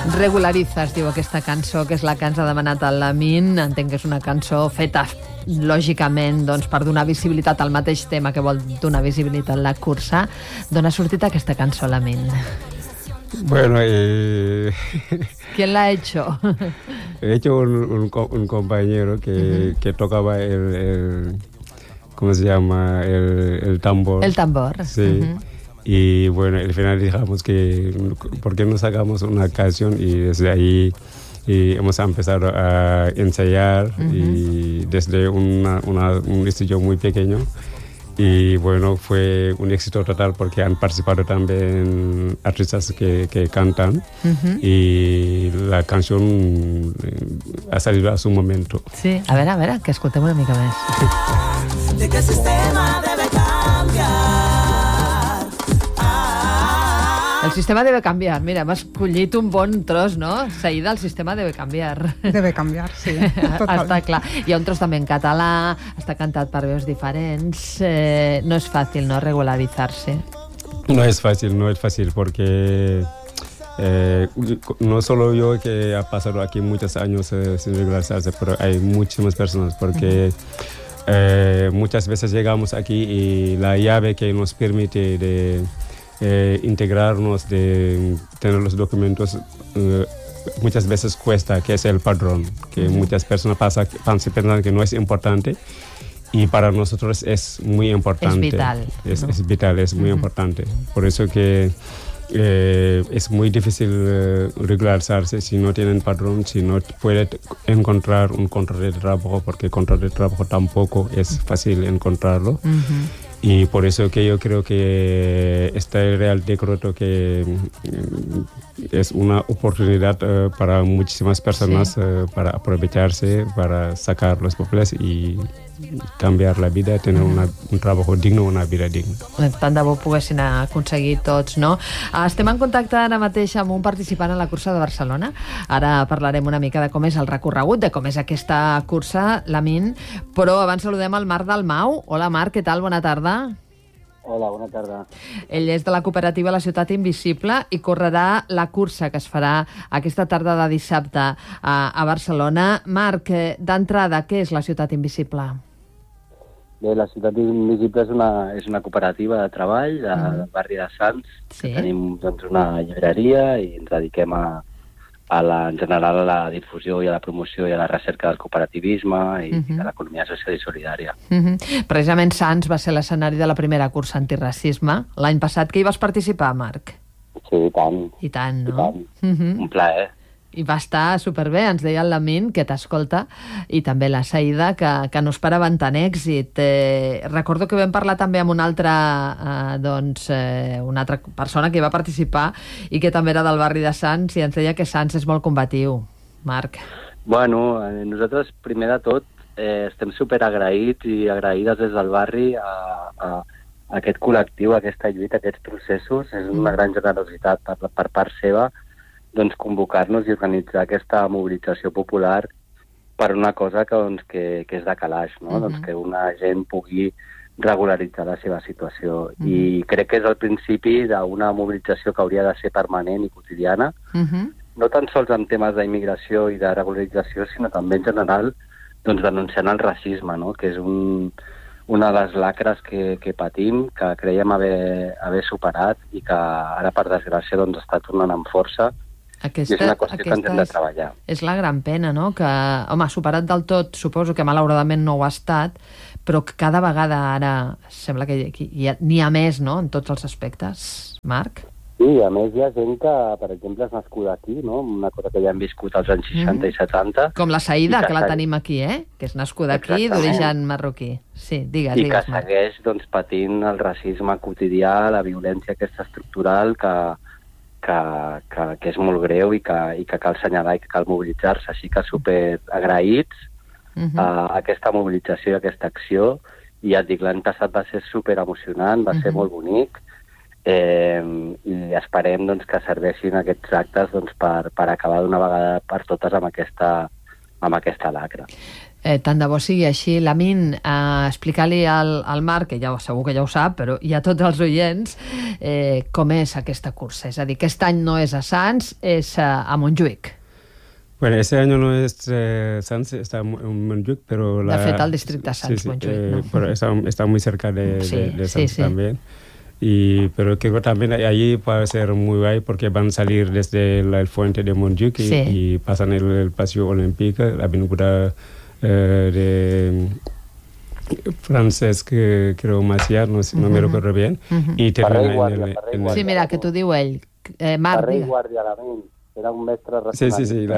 Regulariza, es diu aquesta cançó, que és la que ens ha demanat el Lamin. Entenc que és una cançó feta, lògicament, doncs, per donar visibilitat al mateix tema que vol donar visibilitat a la cursa. D'on ha sortit aquesta cançó, Lamin? Bueno, ¿Quién la ha hecho? he hecho un compañero que tocaba ¿cómo se llama? El tambor. El tambor. Sí. Y bueno, al final dijimos que ¿por qué no sacamos una canción? Y desde ahí hemos empezado a ensayar y desde un estudio muy pequeño. Y bueno, fue un éxito total porque han participado también artistas que cantan y la canción ha salido a su momento. Sí, a veure, que escoltem una mica més. De qué sistema debe cambiar. El sistema debe canviar. Mira, m'has escollit un bon tros, no? Saïda, el sistema debe canviar. Debe canviar, sí. Total. Està clar. Hi ha un tros també en català, està cantat per veus diferents. No és fàcil, no, regularizar-se. No es fácil porque no solo yo que ha pasado aquí muchos años sin regularizarse, pero hay muchísimas personas porque muchas veces llegamos aquí y la llave que nos permite de integrarnos, de tener los documentos, muchas veces cuesta, que es el padrón, que muchas personas piensan que no es importante y para nosotros es muy importante. Es vital. Es vital, es muy importante. Por eso que es muy difícil regularizarse si no tienen padrón, si no puede encontrar un contrato de trabajo, porque contrato de trabajo tampoco es fácil encontrarlo. Y por eso que yo creo que este Real Decreto que es una oportunidad para muchísimas personas para aprovecharse, para sacar los papeles y canviar la vida, tener un trabajo digno, una vida digna. Tant de bo poguessin aconseguir tots, no? Estem en contacte ara mateix amb un participant a la cursa de Barcelona. Ara parlarem una mica de com és el recorregut, de com és aquesta cursa, Lamin, però abans saludem el Marc Dalmau. Hola, Marc, què tal? Bona tarda. Hola, bona tarda. Ell és de la cooperativa La Ciutat Invisible i correrà la cursa que es farà aquesta tarda de dissabte a Barcelona. Marc, d'entrada, què és La Ciutat Invisible? Bé, La Ciutat Invisible és una cooperativa de treball del barri de Sants. Sí. Tenim doncs, una llibreria i ens dediquem en general a la difusió i a la promoció i a la recerca del cooperativisme i de l'economia social i solidària. Precisament Sants va ser l'escenari de la primera cursa antiracisme. L'any passat que hi vas participar, Marc? Sí, i tant. I tant, no? I tant. Un plaer. I va estar superbé, ens deia el Lamin, que t'escolta, i també la Saïda, que no esperaven tant èxit. Recordo que vam parlar també amb una altra persona que hi va participar i que també era del barri de Sants i ens deia que Sants és molt combatiu. Marc. Bueno, nosaltres, primer de tot, estem superagraïts i agraïdes des del barri a aquest col·lectiu, a aquesta lluita, a aquests processos. És una gran generositat per part seva doncs, convocar-nos i organitzar aquesta mobilització popular per una cosa que és de calaix, no? Doncs que una gent pugui regularitzar la seva situació. I crec que és el principi d'una mobilització que hauria de ser permanent i quotidiana, no tan sols en temes d'immigració i de regularització, sinó també en general doncs, denunciant el racisme, no? Que és una de les lacres que patim, que creiem haver superat i que ara, per desgràcia, doncs, està tornant amb força. I és una qüestió que ens hem de treballar. És la gran pena, no? Que, home, superat del tot, suposo que malauradament no ho ha estat, però que cada vegada ara sembla que n'hi ha més, no?, en tots els aspectes. Marc? Sí, a més hi ha gent que, per exemple, és nascuda aquí, no? Una cosa que ja hem viscut als anys 60 i 70. Com la Saïda, que la tenim aquí, que és nascuda aquí, d'origen marroquí. Sí, digues, I que Marc. segueix doncs, patint el racisme quotidià, la violència aquesta estructural que és molt greu i que cal assenyalar i que cal mobilitzar-se. Així que superagraïts a aquesta mobilització i aquesta acció. I ja et dic, l'any passat va ser superemocionant, va ser molt bonic, i esperem doncs, que serveixin aquests actes doncs, per acabar d'una vegada per totes amb aquesta aquesta lacra. Tant de bo sigui així. Lamin, explicar-li al Marc, que segur que ja ho sap, però hi ha tots els oients, com és aquesta cursa. És a dir, aquest any no és a Sants, és a Montjuïc. Bueno, ese año no es Sants, está en Montjuïc, pero... De fet, el districte de Sants, Montjuïc, ¿no? Pero está muy cerca de Sants sí. también. Pero creo que también allí puede ser muy guay porque van a salir desde el puente de Montjuïc y pasan el Paseo Olímpico, la avenida de Francesc, creo, Macià, no me recuerdo bien, y termina en el... Sí, mira, que t'ho diu ell. Marc, Ferrer i Guàrdia Lamin, era un mestre Sí.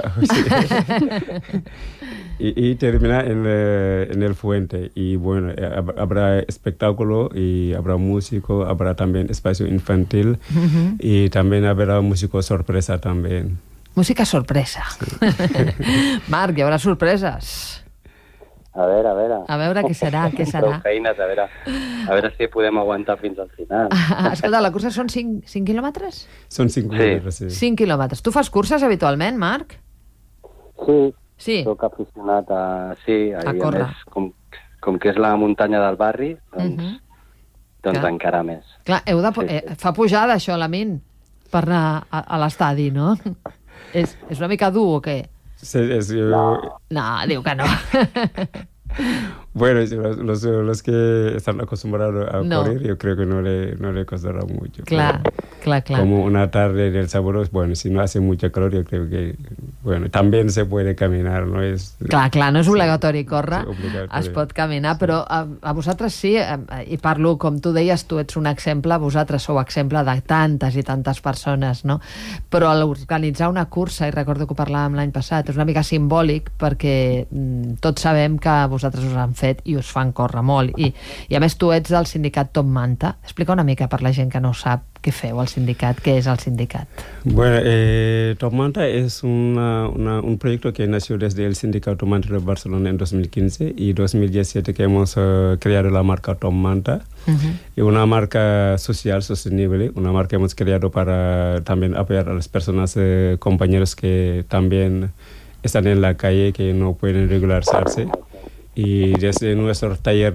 Y termina en el puente. Y bueno, habrá espectáculo y habrá músico, habrá también espacio infantil y también habrá músico sorpresa también. Música sorpresa. Sí. Marc, hi haurà sorpreses. A veure. A veure què serà. Prou feines, a veure si podem aguantar fins al final. Escolta, la cursa són 5 quilòmetres? Són 5 quilòmetres, sí. 5 quilòmetres. Tu fas curses habitualment, Marc? Sí. Soc aficionat a... Sí, a córrer. A més, com que és la muntanya del barri, doncs encara més. Clar, fa pujada això, Lamin, per anar a l'estadi, no? És una mica dur o què? Sí, No, diu que no. Bueno, los que están acostumbrados a correr, yo creo que no le costará mucho. Claro. Como una tarde del saboroso, bueno, si no hace mucho calor, yo creo que, bueno, también se puede caminar, no es... Clar, no és obligatori córrer, es pot caminar, sí. Però a vosaltres sí, i parlo, com tu deies, tu ets un exemple, vosaltres sou exemple de tantes i tantes persones, no? Però organitzar una cursa, i recordo que ho parlàvem l'any passat, és una mica simbòlic perquè tots sabem que vosaltres us han fet i us fan córrer molt, i a més tu ets del sindicat Top Manta. Explica una mica per la gent que no sap què feu al sindicat, què és el sindicat. Bueno, Top Manta es un proyecto que nació desde el sindicato Top Manta de Barcelona en 2015 y 2017 que hemos creado la marca Top Manta, y una marca social sostenible, una marca que hemos creado para también apoyar a las personas, compañeros que también están en la calle, que no pueden regularizarse. Y desde nuestro taller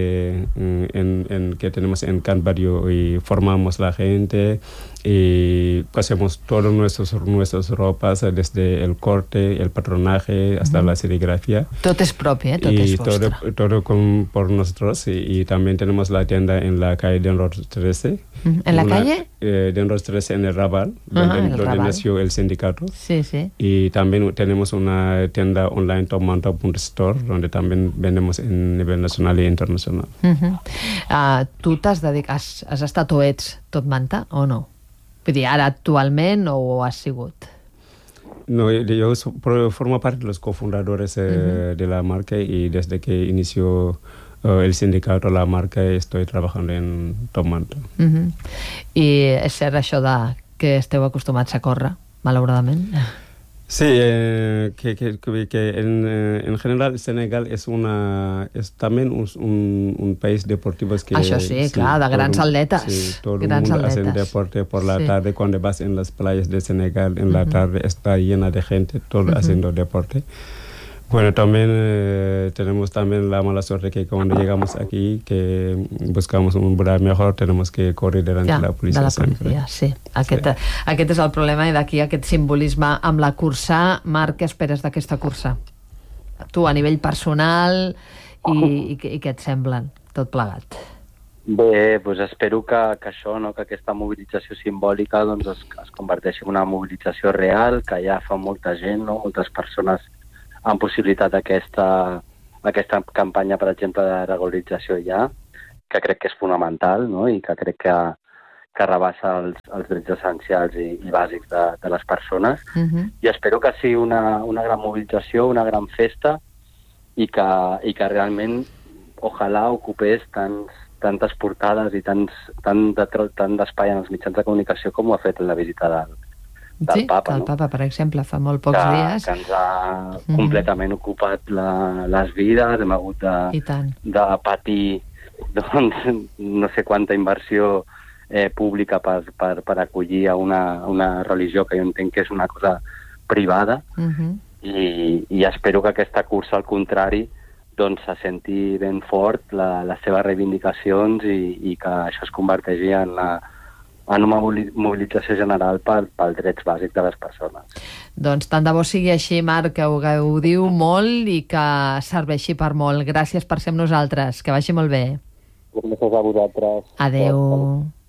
que tenemos en Can Barrio, y formamos la gente y hacemos todas nuestras ropas, desde el corte, el patronaje hasta la serigrafía. Todo es propio, todo es vostre. Todo por nosotros, y también tenemos la tienda en la calle de Enros 13. ¿En la calle? De Enros 13 en el Raval, donde nació el sindicato. Sí. Y también tenemos una tienda online, topmanta.store, donde también vendemos en nivel nacional e internacional. Tu t'has dedicat, has estat o ets Top Manta o no? Vull dir, ara actualment o ho has sigut? No, yo formo parte de los cofundadores de la marca, y desde que inició el sindicato, la marca, estoy trabajando en Top Manta. I és cert això de que esteu acostumats a córrer, malauradament? Sí, que en general Senegal es también un país deportivo. Això sí, clar, de grans atletes. Sí, todo el mundo hace deporte por la tarde. Cuando vas en las playas de Senegal, en la tarde está llena de gente, todo haciendo deporte. Bueno, también tenemos la mala suerte que cuando llegamos aquí, que buscamos un lugar mejor, tenemos que correr delante de la policia. Sí. Aquest és el problema, i d'aquí aquest simbolisme amb la cursa. Marc, què esperes d'aquesta cursa? Tu, a nivell personal, i què et sembla tot plegat? Bé, doncs espero que això, no, que aquesta mobilització simbòlica doncs es converteixi en una mobilització real, que ja fa molta gent, no, moltes persones amb possibilitat aquesta campanya, per exemple, de regularització ja, que crec que és fonamental, no? I que crec que rebassa els drets essencials i bàsics de les persones. I espero que sigui una gran mobilització, una gran festa, i que realment, ojalà, ocupés tantes portades i tant d'espai en els mitjans de comunicació com ho ha fet en la visita del Papa. El Papa, per exemple, fa molt pocs dies. Que ens ha completament ocupat les vides, hem hagut de patir no sé quanta inversió pública per acollir a una religió que jo entenc que és una cosa privada, i espero que aquesta cursa, al contrari, doncs se senti ben fort les seves reivindicacions i que això es converteixi en una mobilització general pels drets bàsics de les persones. Doncs tant de bo sigui així, Marc, que ho gaudiu molt i que serveixi per molt. Gràcies per ser amb nosaltres, que vagi molt bé. Gràcies a vosaltres. Adéu.